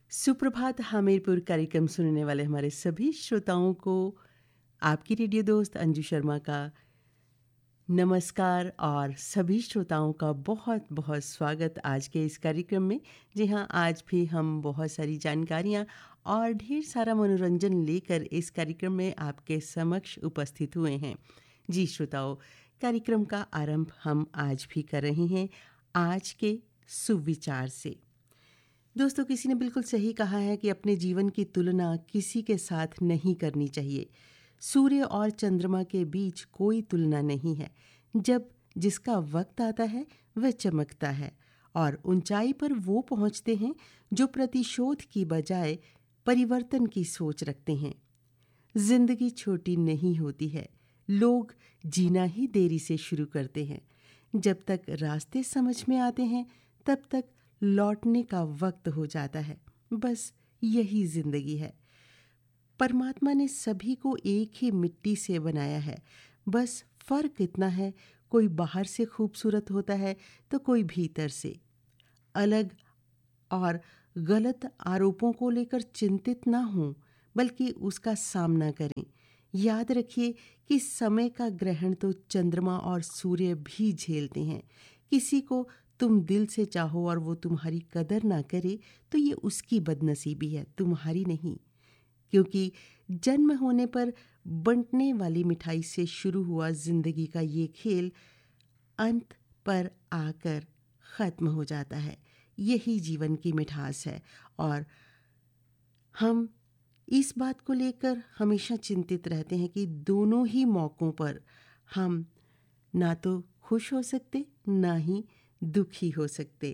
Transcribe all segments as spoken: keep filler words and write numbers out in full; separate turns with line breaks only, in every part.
सुप्रभात हमीरपुर कार्यक्रम सुनने वाले हमारे सभी श्रोताओं को आपकी रेडियो दोस्त अंजू शर्मा का नमस्कार और सभी श्रोताओं का बहुत बहुत स्वागत आज के इस कार्यक्रम में। जी हाँ, आज भी हम बहुत सारी जानकारियाँ और ढेर सारा मनोरंजन लेकर इस कार्यक्रम में आपके समक्ष उपस्थित हुए हैं। जी श्रोताओं, कार्यक्रम का आरंभ हम आज भी कर रहे हैं आज के सुविचार से। दोस्तों, किसी ने बिल्कुल सही कहा है कि अपने जीवन की तुलना किसी के साथ नहीं करनी चाहिए। सूर्य और चंद्रमा के बीच कोई तुलना नहीं है। जब जिसका वक्त आता है वह चमकता है और ऊंचाई पर वो पहुंचते हैं जो प्रतिशोध की बजाय परिवर्तन की सोच रखते हैं। जिंदगी छोटी नहीं होती है, लोग जीना ही देरी से शुरू करते हैं। जब तक रास्ते समझ में आते हैं तब तक लौटने का वक्त हो जाता है। बस यही जिंदगी है। परमात्मा ने सभी को एक ही मिट्टी से बनाया है, बस फर्क इतना है, कोई बाहर से खूबसूरत होता है तो कोई भीतर से। अलग और गलत आरोपों को लेकर चिंतित ना हों, बल्कि उसका सामना करें। याद रखिए कि समय का ग्रहण तो चंद्रमा और सूर्य भी झेलते हैं। किसी को तुम दिल से चाहो और वो तुम्हारी कदर ना करे तो ये उसकी बदनसीबी है, तुम्हारी नहीं। क्योंकि जन्म होने पर बंटने वाली मिठाई से शुरू हुआ जिंदगी का ये खेल अंत पर आकर ख़त्म हो जाता है। यही जीवन की मिठास है और हम इस बात को लेकर हमेशा चिंतित रहते हैं कि दोनों ही मौक़ों पर हम ना तो खुश हो सकते ना ही दुखी हो सकते।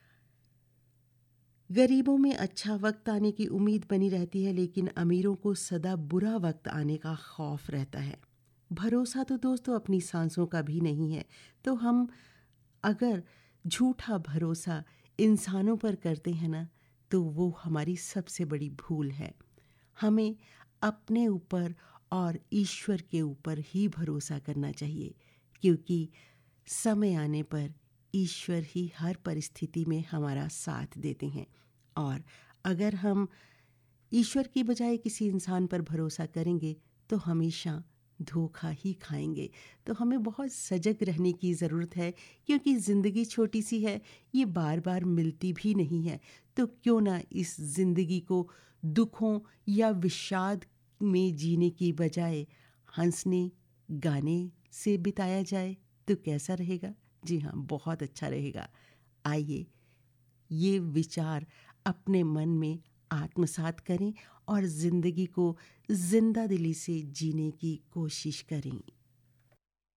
गरीबों में अच्छा वक्त आने की उम्मीद बनी रहती है, लेकिन अमीरों को सदा बुरा वक्त आने का खौफ रहता है। भरोसा तो दोस्तों अपनी सांसों का भी नहीं है, तो हम अगर झूठा भरोसा इंसानों पर करते हैं ना, तो वो हमारी सबसे बड़ी भूल है। हमें अपने ऊपर और ईश्वर के ऊपर ही भरोसा करना चाहिए, क्योंकि समय आने पर ईश्वर ही हर परिस्थिति में हमारा साथ देते हैं। और अगर हम ईश्वर की बजाय किसी इंसान पर भरोसा करेंगे तो हमेशा धोखा ही खाएंगे। तो हमें बहुत सजग रहने की ज़रूरत है, क्योंकि ज़िंदगी छोटी सी है, ये बार बार मिलती भी नहीं है। तो क्यों ना इस ज़िंदगी को दुखों या विषाद में जीने की बजाय हंसने गाने से बिताया जाए तो कैसा रहेगा? जी हाँ, बहुत अच्छा रहेगा। आइए ये विचार अपने मन में आत्मसात करें और ज़िंदगी को जिंदा दिली से जीने की कोशिश करें।